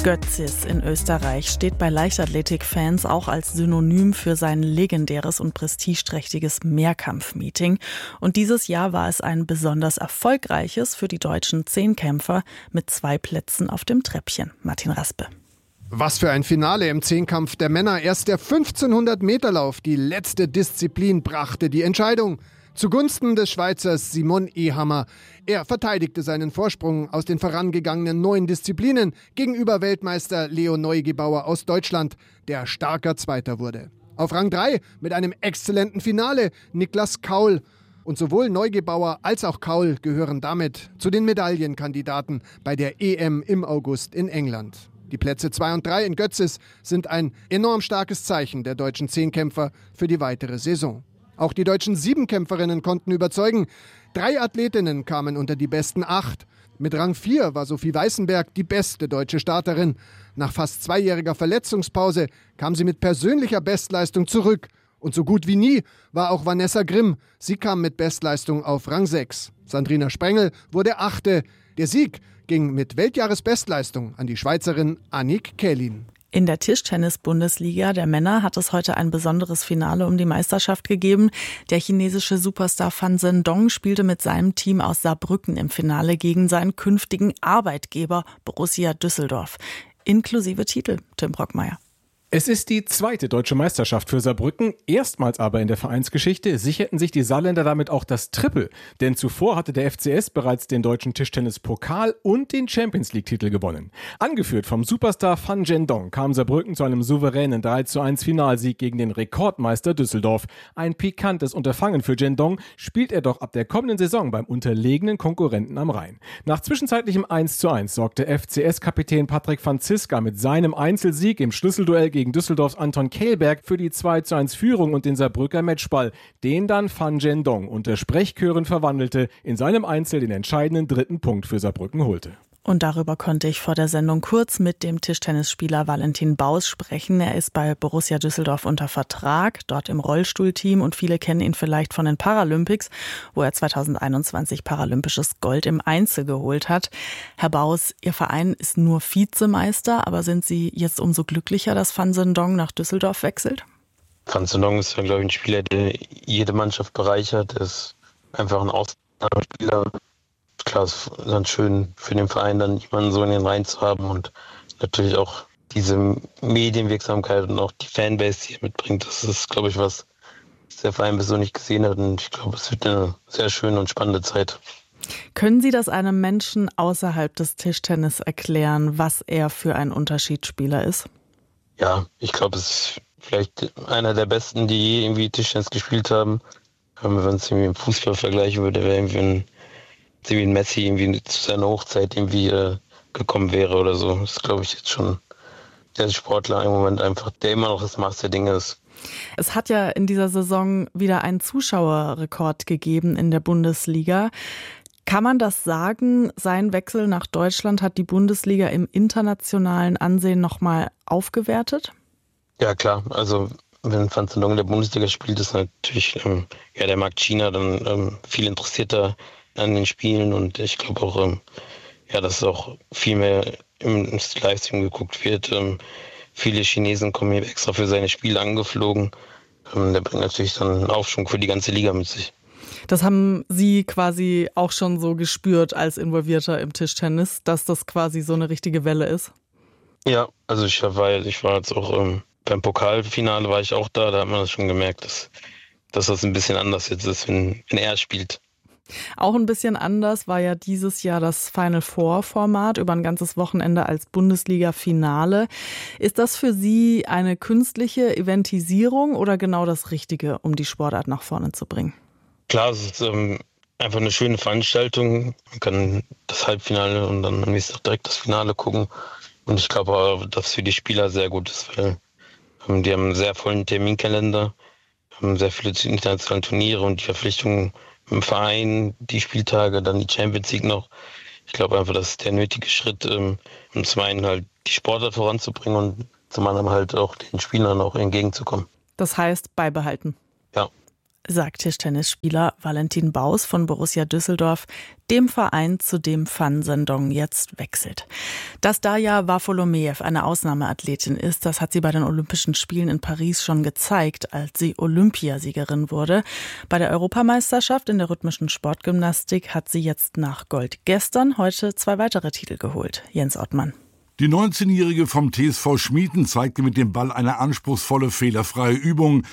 Götzis in Österreich steht bei Leichtathletik-Fans auch als Synonym für sein legendäres und prestigeträchtiges Mehrkampf-Meeting. Und dieses Jahr war es ein besonders erfolgreiches für die deutschen Zehnkämpfer mit 2 Plätzen auf dem Treppchen. Martin Raspe. Was für ein Finale im Zehnkampf der Männer. Erst der 1500-Meter-Lauf, die letzte Disziplin, brachte die Entscheidung. Zugunsten des Schweizers Simon Ehammer. Er verteidigte seinen Vorsprung aus den vorangegangenen 9 Disziplinen gegenüber Weltmeister Leo Neugebauer aus Deutschland, der starker Zweiter wurde. Auf Rang 3 mit einem exzellenten Finale Niklas Kaul. Und sowohl Neugebauer als auch Kaul gehören damit zu den Medaillenkandidaten bei der EM im August in England. Die Plätze 2 und 3 in Götzis sind ein enorm starkes Zeichen der deutschen Zehnkämpfer für die weitere Saison. Auch die deutschen Siebenkämpferinnen konnten überzeugen. 3 Athletinnen kamen unter die besten 8. Mit Rang 4 war Sophie Weißenberg die beste deutsche Starterin. Nach fast 2-jähriger Verletzungspause kam sie mit persönlicher Bestleistung zurück. Und so gut wie nie war auch Vanessa Grimm. Sie kam mit Bestleistung auf Rang 6. Sandrina Sprengel wurde 8. Der Sieg ging mit Weltjahresbestleistung an die Schweizerin Annick Kählin. In der Tischtennis-Bundesliga der Männer hat es heute ein besonderes Finale um die Meisterschaft gegeben. Der chinesische Superstar Fan Zhendong spielte mit seinem Team aus Saarbrücken im Finale gegen seinen künftigen Arbeitgeber Borussia Düsseldorf. Inklusive Titel, Tim Brockmeier. Es ist die 2. deutsche Meisterschaft für Saarbrücken. Erstmals aber in der Vereinsgeschichte sicherten sich die Saarländer damit auch das Triple. Denn zuvor hatte der FCS bereits den deutschen Tischtennis-Pokal und den Champions-League-Titel gewonnen. Angeführt vom Superstar Fan Zhendong kam Saarbrücken zu einem souveränen 3:1 Finalsieg gegen den Rekordmeister Düsseldorf. Ein pikantes Unterfangen für Zhendong, spielt er doch ab der kommenden Saison beim unterlegenen Konkurrenten am Rhein. Nach zwischenzeitlichem 1:1 sorgte FCS-Kapitän Patrick Franziska mit seinem Einzelsieg im Schlüsselduell gegen Düsseldorfs Anton Kehlberg für die 2:1 Führung und den Saarbrücker Matchball, den dann Fan Zhendong unter Sprechchören verwandelte, in seinem Einzel den entscheidenden 3. Punkt für Saarbrücken holte. Und darüber konnte ich vor der Sendung kurz mit dem Tischtennisspieler Valentin Baus sprechen. Er ist bei Borussia Düsseldorf unter Vertrag, dort im Rollstuhlteam, und viele kennen ihn vielleicht von den Paralympics, wo er 2021 paralympisches Gold im Einzel geholt hat. Herr Baus, Ihr Verein ist nur Vizemeister, aber sind Sie jetzt umso glücklicher, dass Fan Zhendong nach Düsseldorf wechselt? Fan Zhendong ist, glaube ich, ein Spieler, der jede Mannschaft bereichert. Er ist einfach ein Ausnahmespieler. Klar, es ist dann schön für den Verein, dann jemanden so in den Reihen zu haben und natürlich auch diese Medienwirksamkeit und auch die Fanbase, die er mitbringt. Das ist, glaube ich, was der Verein bis so nicht gesehen hat, und ich glaube, es wird eine sehr schöne und spannende Zeit. Können Sie das einem Menschen außerhalb des Tischtennis erklären, was er für ein Unterschiedsspieler ist? Ja, ich glaube, es ist vielleicht einer der Besten, die je irgendwie Tischtennis gespielt haben. Wenn man es irgendwie im Fußball vergleichen würde, wäre irgendwie ein Messi irgendwie zu seiner Hochzeit irgendwie gekommen wäre oder so. Das ist, glaube ich, jetzt schon der Sportler im Moment einfach, der immer noch das Maß der Dinge ist. Es hat ja in dieser Saison wieder einen Zuschauerrekord gegeben in der Bundesliga. Kann man das sagen, sein Wechsel nach Deutschland hat die Bundesliga im internationalen Ansehen nochmal aufgewertet? Ja, klar. Also wenn Fan Zhendong in der Bundesliga spielt, ist natürlich der Markt China dann viel interessierter an den Spielen, und ich glaube auch, dass auch viel mehr im Livestream geguckt wird. Viele Chinesen kommen hier extra für seine Spiele angeflogen. Der bringt natürlich dann einen Aufschwung für die ganze Liga mit sich. Das haben Sie quasi auch schon so gespürt als Involvierter im Tischtennis, dass das quasi so eine richtige Welle ist? Ja, also ich war jetzt auch beim Pokalfinale war ich auch da hat man das schon gemerkt, dass das ein bisschen anders jetzt ist, wenn er spielt. Auch ein bisschen anders war ja dieses Jahr das Final Four-Format über ein ganzes Wochenende als Bundesliga-Finale. Ist das für Sie eine künstliche Eventisierung oder genau das Richtige, um die Sportart nach vorne zu bringen? Klar, es ist einfach eine schöne Veranstaltung. Man kann das Halbfinale und dann am nächsten Tag direkt das Finale gucken. Und ich glaube auch, dass es für die Spieler sehr gut ist, weil die haben einen sehr vollen Terminkalender, haben sehr viele internationale Turniere und die Verpflichtungen im Verein, die Spieltage, dann die Champions League noch. Ich glaube einfach, das ist der nötige Schritt, um zum einen halt die Sportart voranzubringen und zum anderen halt auch den Spielern auch entgegenzukommen. Das heißt beibehalten? Ja. sagt Tischtennisspieler Valentin Baus von Borussia Düsseldorf, dem Verein, zu dem Fan-Sendong jetzt wechselt. Dass Darja Wafolomejew eine Ausnahmeathletin ist, das hat sie bei den Olympischen Spielen in Paris schon gezeigt, als sie Olympiasiegerin wurde. Bei der Europameisterschaft in der rhythmischen Sportgymnastik hat sie jetzt nach Gold gestern heute 2 weitere Titel geholt. Jens Ottmann. Die 19-Jährige vom TSV Schmieden zeigte mit dem Ball eine anspruchsvolle, fehlerfreie Übung.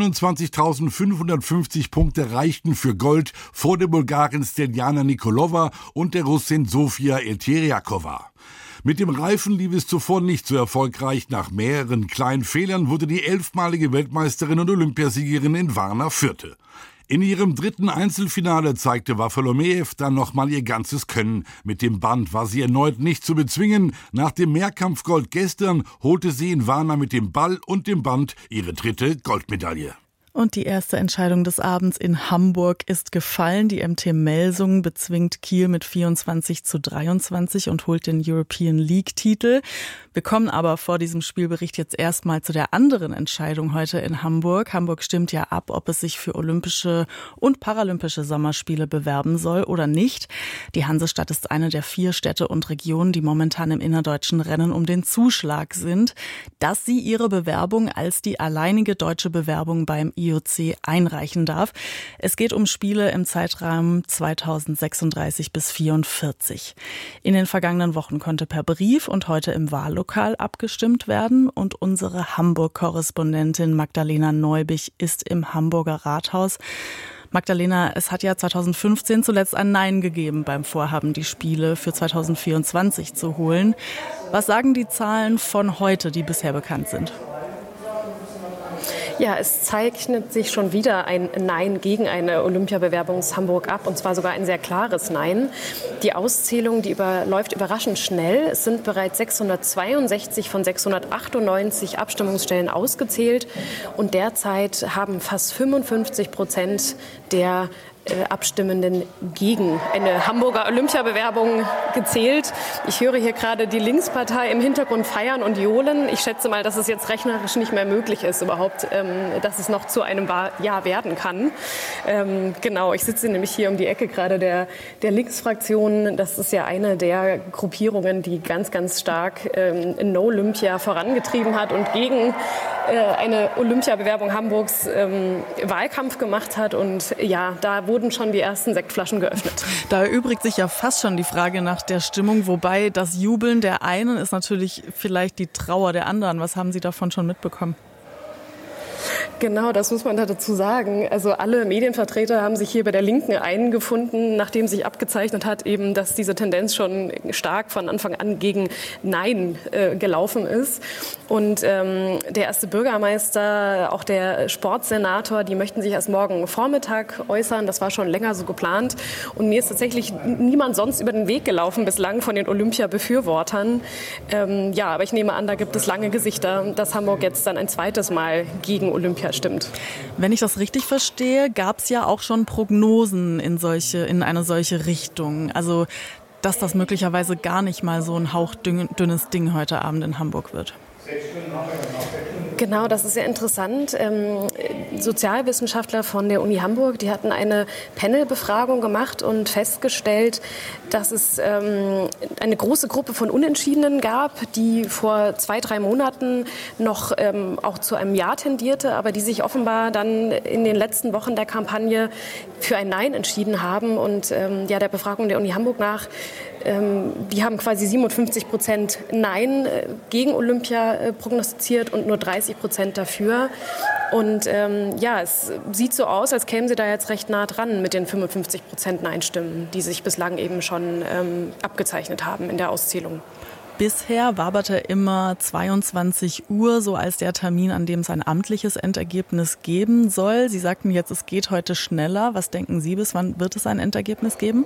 29.550 Punkte reichten für Gold vor der Bulgarin Steljana Nikolova und der Russin Sofia Eteriakova. Mit dem Reifen lief es zuvor nicht so erfolgreich. Nach mehreren kleinen Fehlern wurde die 11-malige Weltmeisterin und Olympiasiegerin in Varna Vierte. In ihrem 3. Einzelfinale zeigte Wafolomejew dann nochmal ihr ganzes Können. Mit dem Band war sie erneut nicht zu bezwingen. Nach dem Mehrkampfgold gestern holte sie in Varna mit dem Ball und dem Band ihre 3. Goldmedaille. Und die erste Entscheidung des Abends in Hamburg ist gefallen. Die MT Melsungen bezwingt Kiel mit 24:23 und holt den European League-Titel. Wir kommen aber vor diesem Spielbericht jetzt erstmal zu der anderen Entscheidung heute in Hamburg. Hamburg stimmt ja ab, ob es sich für Olympische und Paralympische Sommerspiele bewerben soll oder nicht. Die Hansestadt ist eine der 4 Städte und Regionen, die momentan im innerdeutschen Rennen um den Zuschlag sind, dass sie ihre Bewerbung als die alleinige deutsche Bewerbung beim IOC einreichen darf. Es geht um Spiele im Zeitraum 2036 bis 44. In den vergangenen Wochen konnte per Brief und heute im Wahllokal abgestimmt werden und unsere Hamburg-Korrespondentin Magdalena Neubich ist im Hamburger Rathaus. Magdalena, es hat ja 2015 zuletzt ein Nein gegeben beim Vorhaben, die Spiele für 2024 zu holen. Was sagen die Zahlen von heute, die bisher bekannt sind? Ja, es zeichnet sich schon wieder ein Nein gegen eine Olympiabewerbung Hamburg ab, und zwar sogar ein sehr klares Nein. Die Auszählung, läuft überraschend schnell. Es sind bereits 662 von 698 Abstimmungsstellen ausgezählt und derzeit haben fast 55% der Abstimmenden gegen eine Hamburger Olympiabewerbung gezählt. Ich höre hier gerade die Linkspartei im Hintergrund feiern und johlen. Ich schätze mal, dass es jetzt rechnerisch nicht mehr möglich ist überhaupt, dass es noch zu einem Ja werden kann. Genau, ich sitze nämlich hier um die Ecke gerade der Linksfraktion. Das ist ja eine der Gruppierungen, die ganz, ganz stark No Olympia vorangetrieben hat und gegen eine Olympiabewerbung Hamburgs Wahlkampf gemacht hat. Und ja, da wurden schon die ersten Sektflaschen geöffnet. Da erübrigt sich ja fast schon die Frage nach der Stimmung, wobei das Jubeln der einen ist natürlich vielleicht die Trauer der anderen. Was haben Sie davon schon mitbekommen? Genau, das muss man dazu sagen. Also alle Medienvertreter haben sich hier bei der Linken eingefunden, nachdem sich abgezeichnet hat, eben, dass diese Tendenz schon stark von Anfang an gegen Nein gelaufen ist. Und der erste Bürgermeister, auch der Sportsenator, die möchten sich erst morgen Vormittag äußern. Das war schon länger so geplant. Und mir ist tatsächlich niemand sonst über den Weg gelaufen bislang von den Olympia-Befürwortern. Ja, aber ich nehme an, da gibt es lange Gesichter, dass Hamburg jetzt dann ein zweites Mal gegen Olympia stimmt. Wenn ich das richtig verstehe, gab es ja auch schon Prognosen in eine solche Richtung. Also, dass das möglicherweise gar nicht mal so ein hauchdünnes Ding heute Abend in Hamburg wird. Genau, das ist sehr interessant. Sozialwissenschaftler von der Uni Hamburg, die hatten eine Panelbefragung gemacht und festgestellt, dass es eine große Gruppe von Unentschiedenen gab, die vor 2-3 Monaten noch auch zu einem Ja tendierte, aber die sich offenbar dann in den letzten Wochen der Kampagne für ein Nein entschieden haben. Und der Befragung der Uni Hamburg nach, die haben quasi 57% Nein gegen Olympia prognostiziert und nur 30% dafür. Und es sieht so aus, als kämen sie da jetzt recht nah dran mit den 55% Nein-Stimmen, die sich bislang eben schon abgezeichnet haben in der Auszählung. Bisher waberte immer 22 Uhr, so als der Termin, an dem es ein amtliches Endergebnis geben soll. Sie sagten jetzt, es geht heute schneller. Was denken Sie, bis wann wird es ein Endergebnis geben?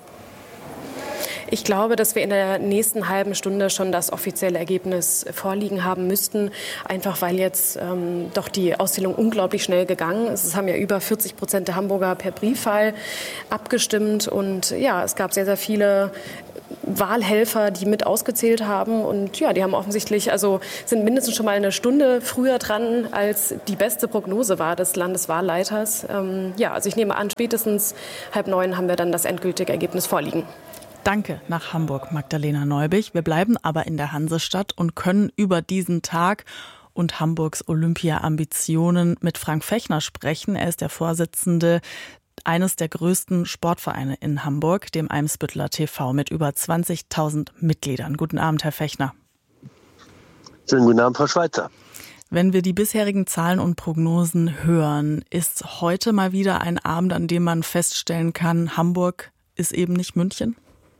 Ich glaube, dass wir in der nächsten halben Stunde schon das offizielle Ergebnis vorliegen haben müssten, einfach weil jetzt doch die Auszählung unglaublich schnell gegangen ist. Es haben ja über 40% der Hamburger per Briefwahl abgestimmt und ja, es gab sehr, sehr viele Wahlhelfer, die mit ausgezählt haben. Und ja, die haben offensichtlich, also sind mindestens schon mal eine Stunde früher dran, als die beste Prognose war des Landeswahlleiters. Also ich nehme an, spätestens 8:30 haben wir dann das endgültige Ergebnis vorliegen. Danke nach Hamburg, Magdalena Neubich. Wir bleiben aber in der Hansestadt und können über diesen Tag und Hamburgs Olympia-Ambitionen mit Frank Fechner sprechen. Er ist der Vorsitzende eines der größten Sportvereine in Hamburg, dem Eimsbütteler TV, mit über 20.000 Mitgliedern. Guten Abend, Herr Fechner. Schönen guten Abend, Frau Schweitzer. Wenn wir die bisherigen Zahlen und Prognosen hören, ist heute mal wieder ein Abend, an dem man feststellen kann, Hamburg ist eben nicht München?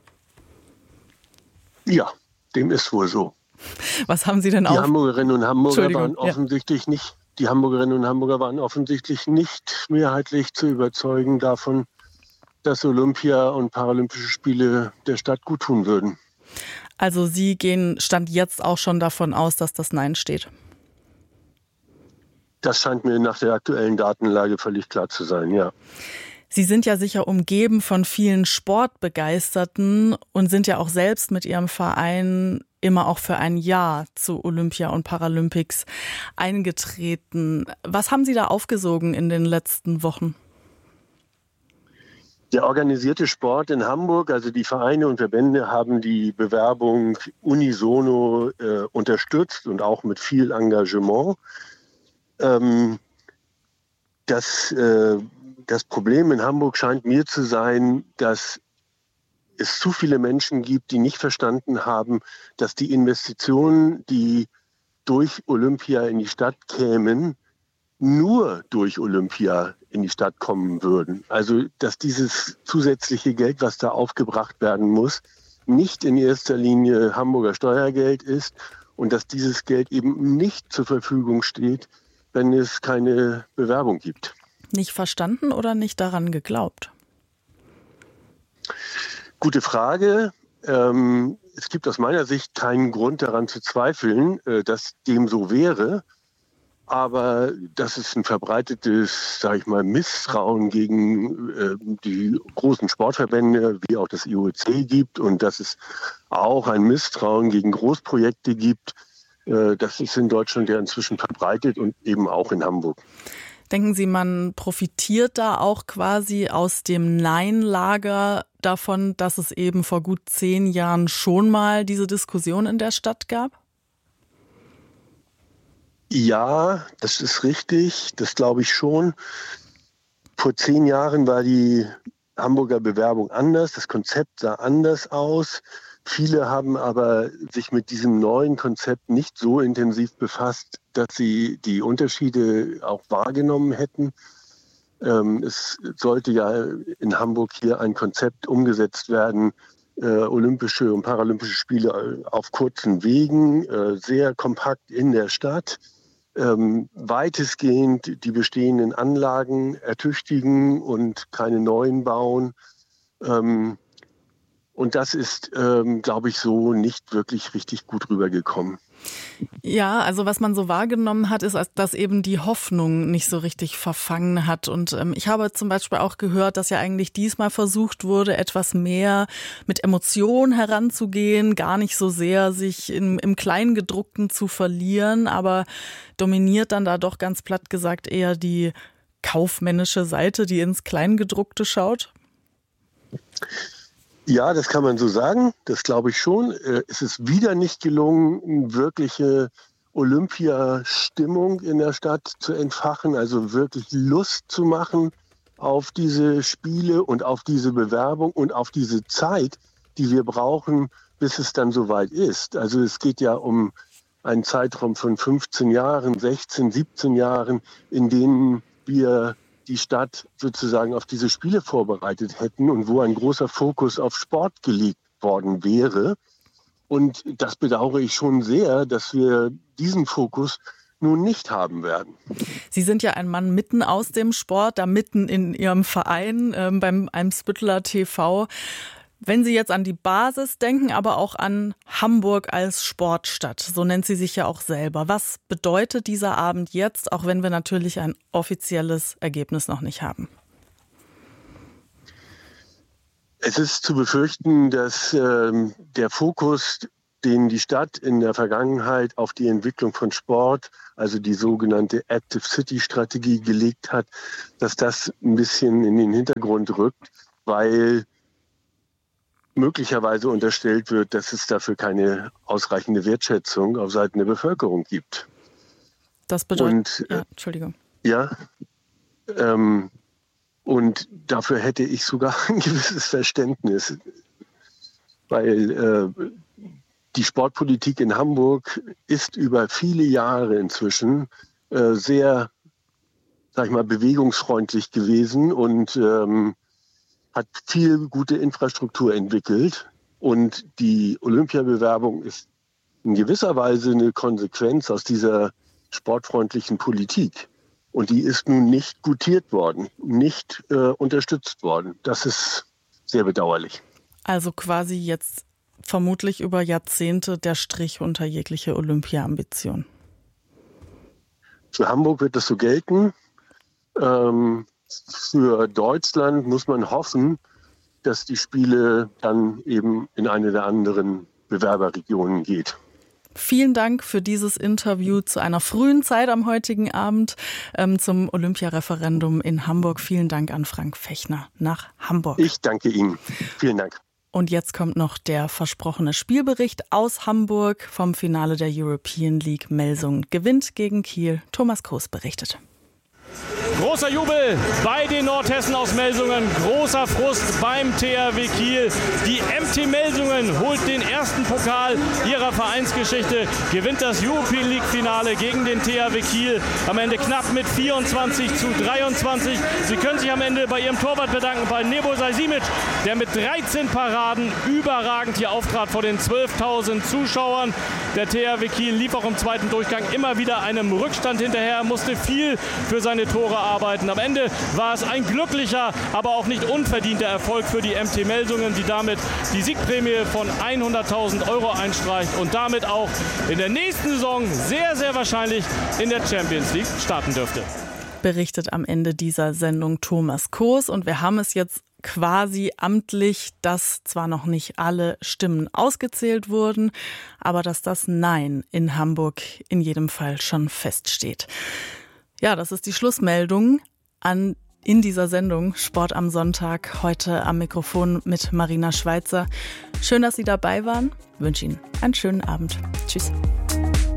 Ja, dem ist wohl so. Was haben Sie denn auch? Die Hamburgerinnen und Hamburger waren offensichtlich nicht. Die Hamburgerinnen und Hamburger waren offensichtlich nicht mehrheitlich zu überzeugen davon, dass Olympia und Paralympische Spiele der Stadt gut tun würden. Also Sie gehen Stand jetzt auch schon davon aus, dass das Nein steht? Das scheint mir nach der aktuellen Datenlage völlig klar zu sein, ja. Sie sind ja sicher umgeben von vielen Sportbegeisterten und sind ja auch selbst mit Ihrem Verein immer auch für ein Ja zu Olympia und Paralympics eingetreten. Was haben Sie da aufgesogen in den letzten Wochen? Der organisierte Sport in Hamburg, also die Vereine und Verbände, haben die Bewerbung unisono unterstützt und auch mit viel Engagement. Das Problem in Hamburg scheint mir zu sein, dass es zu viele Menschen gibt, die nicht verstanden haben, dass die Investitionen, die durch Olympia in die Stadt kämen, nur durch Olympia in die Stadt kommen würden. Also, dass dieses zusätzliche Geld, was da aufgebracht werden muss, nicht in erster Linie Hamburger Steuergeld ist und dass dieses Geld eben nicht zur Verfügung steht, wenn es keine Bewerbung gibt. Nicht verstanden oder nicht daran geglaubt? Gute Frage. Es gibt aus meiner Sicht keinen Grund daran zu zweifeln, dass dem so wäre. Aber dass es ein verbreitetes, sage ich mal, Misstrauen gegen die großen Sportverbände wie auch das IOC gibt und dass es auch ein Misstrauen gegen Großprojekte gibt, das ist in Deutschland ja inzwischen verbreitet und eben auch in Hamburg. Denken Sie, man profitiert da auch quasi aus dem Nein-Lager davon, dass es eben vor gut 10 Jahren schon mal diese Diskussion in der Stadt gab? Ja, das ist richtig. Das glaube ich schon. Vor 10 Jahren war die Hamburger Bewerbung anders. Das Konzept sah anders aus. Viele haben aber sich mit diesem neuen Konzept nicht so intensiv befasst, dass sie die Unterschiede auch wahrgenommen hätten. Es sollte ja in Hamburg hier ein Konzept umgesetzt werden, Olympische und Paralympische Spiele auf kurzen Wegen, sehr kompakt in der Stadt, weitestgehend die bestehenden Anlagen ertüchtigen und keine neuen bauen. Und das ist, glaube ich, so nicht wirklich richtig gut rübergekommen. Ja, also was man so wahrgenommen hat, ist, dass eben die Hoffnung nicht so richtig verfangen hat. Und ich habe zum Beispiel auch gehört, dass ja eigentlich diesmal versucht wurde, etwas mehr mit Emotionen heranzugehen, gar nicht so sehr sich im Kleingedruckten zu verlieren, aber dominiert dann da doch ganz platt gesagt eher die kaufmännische Seite, die ins Kleingedruckte schaut? Ja, das kann man so sagen. Das glaube ich schon. Es ist wieder nicht gelungen, eine wirkliche Olympiastimmung in der Stadt zu entfachen, also wirklich Lust zu machen auf diese Spiele und auf diese Bewerbung und auf diese Zeit, die wir brauchen, bis es dann soweit ist. Also es geht ja um einen Zeitraum von 15 Jahren, 16, 17 Jahren, in denen wir die Stadt sozusagen auf diese Spiele vorbereitet hätten und wo ein großer Fokus auf Sport gelegt worden wäre. Und das bedauere ich schon sehr, dass wir diesen Fokus nun nicht haben werden. Sie sind ja ein Mann mitten aus dem Sport, da mitten in Ihrem Verein beim Eimsbütteler TV. Wenn Sie jetzt an die Basis denken, aber auch an Hamburg als Sportstadt, so nennt sie sich ja auch selber. Was bedeutet dieser Abend jetzt, auch wenn wir natürlich ein offizielles Ergebnis noch nicht haben? Es ist zu befürchten, dass der Fokus, den die Stadt in der Vergangenheit auf die Entwicklung von Sport, also die sogenannte Active City Strategie gelegt hat, dass das ein bisschen in den Hintergrund rückt, weil möglicherweise unterstellt wird, dass es dafür keine ausreichende Wertschätzung auf Seiten der Bevölkerung gibt. Das bedeutet, Entschuldigung. Ja, und dafür hätte ich sogar ein gewisses Verständnis, weil die Sportpolitik in Hamburg ist über viele Jahre inzwischen sehr, sag ich mal, bewegungsfreundlich gewesen und hat viel gute Infrastruktur entwickelt. Und die Olympiabewerbung ist in gewisser Weise eine Konsequenz aus dieser sportfreundlichen Politik. Und die ist nun nicht gutiert worden, nicht unterstützt worden. Das ist sehr bedauerlich. Also quasi jetzt vermutlich über Jahrzehnte der Strich unter jegliche Olympia-Ambition. Für Hamburg wird das so gelten. Für Deutschland muss man hoffen, dass die Spiele dann eben in eine der anderen Bewerberregionen geht. Vielen Dank für dieses Interview zu einer frühen Zeit am heutigen Abend zum Olympiareferendum in Hamburg. Vielen Dank an Frank Fechner nach Hamburg. Ich danke Ihnen. Vielen Dank. Und jetzt kommt noch der versprochene Spielbericht aus Hamburg vom Finale der European League. Melsungen gewinnt gegen Kiel. Thomas Kroos berichtet. Großer Jubel bei den Nordhessen aus Melsungen, großer Frust beim THW Kiel. Die MT Melsungen holt den ersten Pokal ihrer Vereinsgeschichte, gewinnt das European League Finale gegen den THW Kiel. Am Ende knapp mit 24:23. Sie können sich am Ende bei ihrem Torwart bedanken, bei Nebojša Simić, der mit 13 Paraden überragend hier auftrat vor den 12.000 Zuschauern. Der THW Kiel lief auch im zweiten Durchgang immer wieder einem Rückstand hinterher, musste viel für seine Tore arbeiten. Am Ende war es ein glücklicher, aber auch nicht unverdienter Erfolg für die MT Melsungen, die damit die Siegprämie von 100.000 € einstreicht und damit auch in der nächsten Saison sehr, sehr wahrscheinlich in der Champions League starten dürfte. Berichtet am Ende dieser Sendung Thomas Kroos. Und wir haben es jetzt quasi amtlich, dass zwar noch nicht alle Stimmen ausgezählt wurden, aber dass das Nein in Hamburg in jedem Fall schon feststeht. Ja, das ist die Schlussmeldung in dieser Sendung Sport am Sonntag. Heute am Mikrofon mit Marina Schweizer. Schön, dass Sie dabei waren. Ich wünsche Ihnen einen schönen Abend. Tschüss.